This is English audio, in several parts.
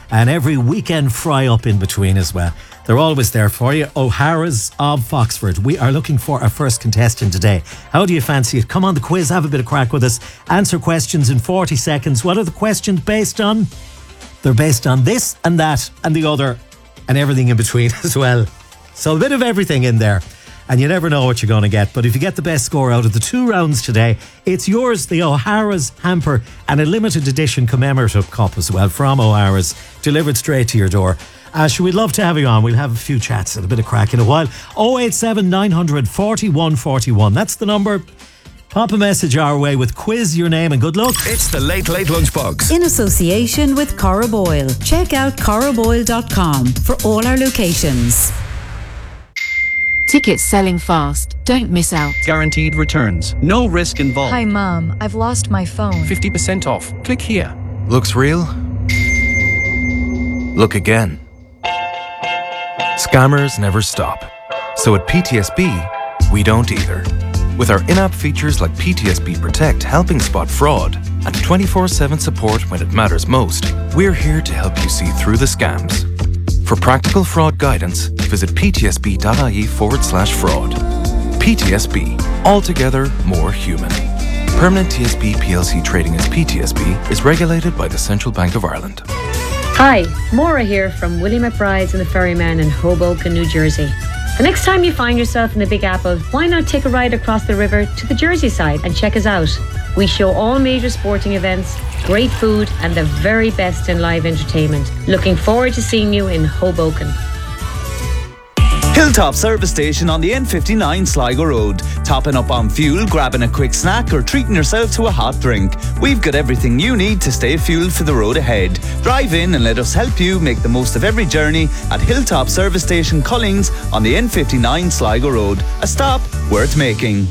and every weekend fry up in between as well. They're always there for you. O'Hara's of Foxford. We are looking for our first contestant today. How do you fancy it? Come on the quiz, have a bit of crack with us. Answer questions in 40 seconds. What are the questions based on? They're based on this and that and the other and everything in between as well. So a bit of everything in there. And you never know what you're going to get. But if you get the best score out of the 2 rounds today, it's yours, the O'Hara's hamper and a limited edition commemorative cup as well from O'Hara's, delivered straight to your door. Ash, we'd love to have you on. We'll have a few chats and a bit of crack in a while. 087 900 41 41. That's the number. Pop a message our way with quiz, your name and good luck. It's the Late Late Lunchbox. In association with Corra Boyle. Check out corraboyle.com for all our locations. Tickets selling fast. Don't miss out. Guaranteed returns. No risk involved. Hi, Mom. I've lost my phone. 50% off. Click here. Looks real? Look again. Scammers never stop. So at PTSB, we don't either. With our in-app features like PTSB Protect helping spot fraud and 24/7 support when it matters most, we're here to help you see through the scams. For practical fraud guidance, visit ptsb.ie/fraud. PTSB, altogether more human. Permanent TSB PLC trading as PTSB is regulated by the Central Bank of Ireland. Hi, Maura here from Willie McBride's and the Ferryman in Hoboken, New Jersey. The next time you find yourself in the Big Apple, why not take a ride across the river to the Jersey side and check us out? We show all major sporting events, great food and the very best in live entertainment. Looking forward to seeing you in Hoboken. Hilltop Service Station on the N59 Sligo Road. Topping up on fuel, grabbing a quick snack or treating yourself to a hot drink. We've got everything you need to stay fueled for the road ahead. Drive in and let us help you make the most of every journey at Hilltop Service Station Collings on the N59 Sligo Road. A stop worth making.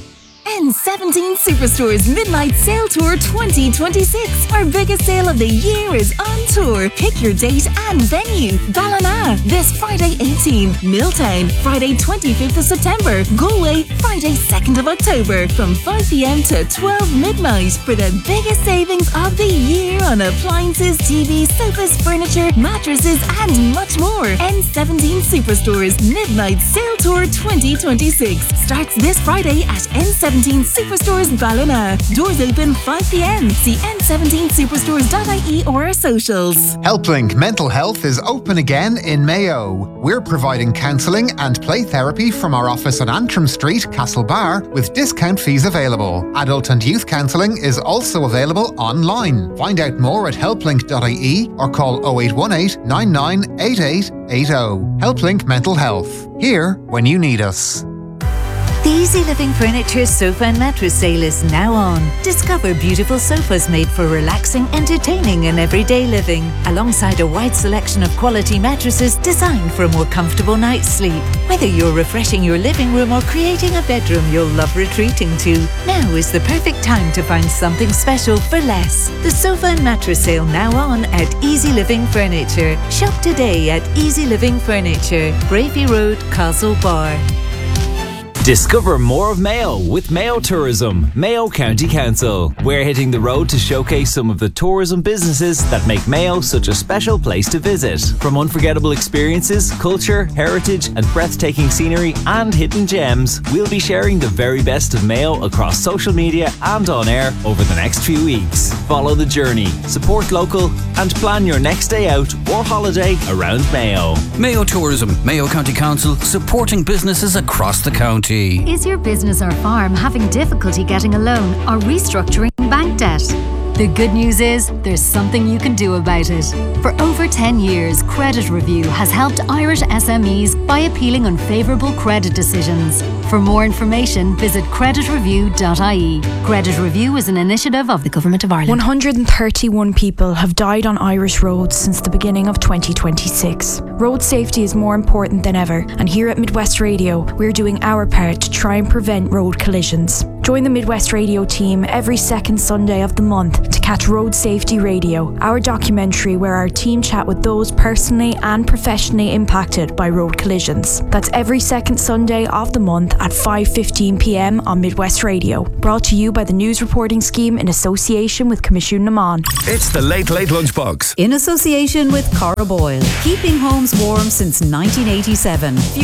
N17 Superstore's Midnight Sale Tour 2026. Our biggest sale of the year is on tour. Pick your date and venue. Ballina this Friday 18. Milltown Friday 25th of September. Galway Friday 2nd of October from 5 p.m. to 12 midnight for the biggest savings of the year on appliances, TVs, sofas, furniture, mattresses and much more. N17 Superstore's Midnight Sale Tour 2026 starts this Friday at N17 Superstores Ballina. Doors open 5 p.m. See n17superstores.ie or our socials. HelpLink Mental Health is open again in Mayo. We're providing counselling and play therapy from our office on Antrim Street, Castlebar, with discount fees available. Adult and youth counselling is also available online. Find out more at helplink.ie or call 0818 998880. HelpLink Mental Health. Here when you need us. The Easy Living Furniture Sofa and Mattress Sale is now on. Discover beautiful sofas made for relaxing, entertaining and everyday living, alongside a wide selection of quality mattresses designed for a more comfortable night's sleep. Whether you're refreshing your living room or creating a bedroom you'll love retreating to, now is the perfect time to find something special for less. The Sofa and Mattress Sale now on at Easy Living Furniture. Shop today at Easy Living Furniture, Bravey Road, Castlebar. Discover more of Mayo with Mayo Tourism, Mayo County Council. We're hitting the road to showcase some of the tourism businesses that make Mayo such a special place to visit. From unforgettable experiences, culture, heritage and breathtaking scenery and hidden gems, we'll be sharing the very best of Mayo across social media and on air over the next few weeks. Follow the journey, support local and plan your next day out or holiday around Mayo. Mayo Tourism, Mayo County Council, supporting businesses across the county. Is your business or farm having difficulty getting a loan or restructuring bank debt? The good news is there's something you can do about it. For over 10 years, Credit Review has helped Irish SMEs by appealing unfavourable credit decisions. For more information, visit creditreview.ie. Credit Review is an initiative of the Government of Ireland. 131 people have died on Irish roads since the beginning of 2026. Road safety is more important than ever, and here at Midwest Radio, we're doing our part to try and prevent road collisions. Join the Midwest Radio team every second Sunday of the month to catch Road Safety Radio, our documentary where our team chat with those personally and professionally impacted by road collisions. That's every second Sunday of the month at 5:15 p.m. on Midwest Radio. Brought to you by the News Reporting Scheme in association with Commission Naman. It's the Late Late Lunchbox. In association with Cara Boyle, keeping homes warm since 1987.